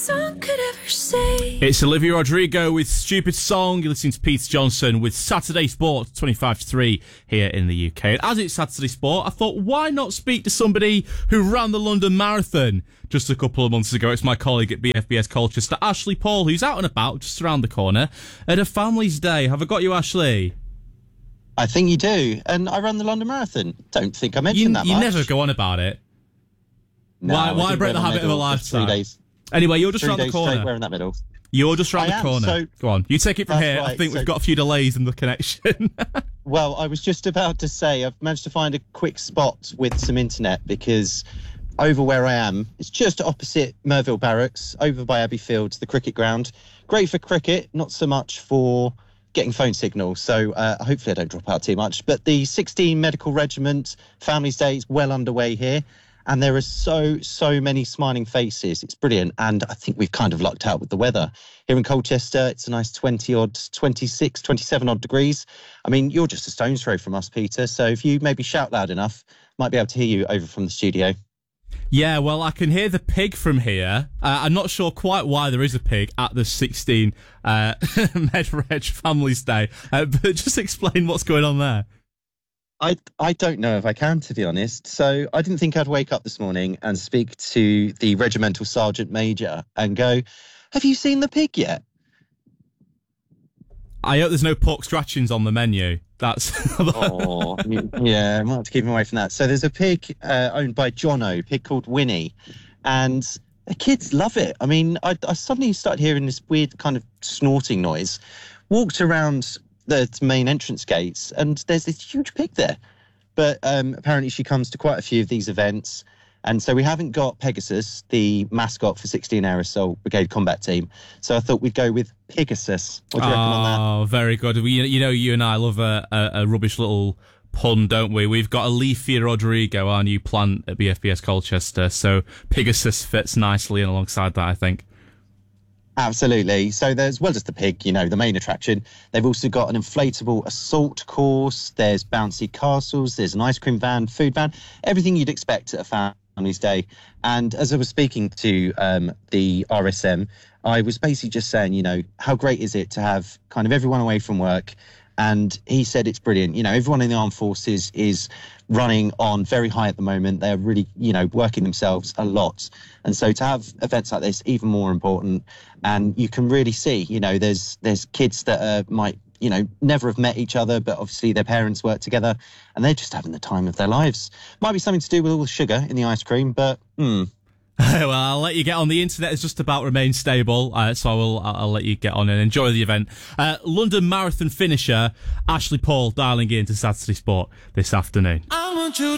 song could ever say. It's Olivia Rodrigo with Stupid Song. You're listening to Peter Johnson with Saturday Sport 25-3 here in the UK. And as it's Saturday Sport, I thought, why not speak to somebody who ran the London Marathon just a couple of months ago? It's my colleague at BFBS Colchester, Ashley Paul, who's out and about just around the corner at a family's day. Have I got you, Ashley? I think you do. And I ran the London Marathon. Don't think I mentioned that much. You never go on about it. No, why break the habit of a lifetime? 3 days. Anyway, you're just 3 around the days corner. straight wearing that medal. You're just around the corner. So, go on. You take it from here. right, I think we've got a few delays in the connection. Well, I was just about to say I've managed to find a quick spot with some internet because over where I am, it's just opposite Merville Barracks, over by Abbey Fields, the cricket ground. Great for cricket, not so much for getting phone signal. So hopefully I don't drop out too much. But the 16 Medical Regiment Families Day is well underway here. And there are so many smiling faces. It's brilliant. And I think we've kind of lucked out with the weather. Here in Colchester, it's a nice 26, 27 odd degrees. I mean, you're just a stone's throw from us, Peter. So if you maybe shout loud enough, might be able to hear you over from the studio. Yeah, well, I can hear the pig from here. I'm not sure quite why there is a pig at the 16 MedReg Families Day. But just explain what's going on there. I don't know if I can, to be honest. So I didn't think I'd wake up this morning and speak to the regimental sergeant major and go, have you seen the pig yet? I hope there's no pork scratchings on the menu. That's oh, yeah, I might have to keep him away from that. So there's a pig owned by Jono, a pig called Winnie, and the kids love it. I mean, I suddenly started hearing this weird kind of snorting noise, walked around the main entrance gates, and there's this huge pig there. But apparently she comes to quite a few of these events. And so we haven't got Pegasus, the mascot for 16 Air Assault Brigade Combat Team. So I thought we'd go with Pegasus. What do you reckon on that? Oh, very good. You and I love a rubbish little pun, don't we? We've got Olivia Rodrigo, our new plant at BFBS Colchester. So Pegasus fits nicely in alongside that, I think. Absolutely. So there's, well, just the pig, the main attraction. They've also got an inflatable assault course. There's bouncy castles. There's an ice cream van, food van, everything you'd expect at a Family's Day. And as I was speaking to the RSM, I was basically just saying, how great is it to have kind of everyone away from work? And he said it's brilliant. Everyone in the armed forces is running on very high at the moment. They're really, working themselves a lot. And so to have events like this, even more important. And you can really see, there's kids that might, never have met each other, but obviously their parents work together and they're just having the time of their lives. Might be something to do with all the sugar in the ice cream, but Well, I'll let you get on. The internet has just about remained stable, so I'll let you get on and enjoy the event. London Marathon finisher Ashley Paul dialing in to Saturday Sport this afternoon. I want you